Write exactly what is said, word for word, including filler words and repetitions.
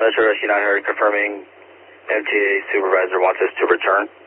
Metro Rescue nine hundred confirming M T A supervisor wants us to return.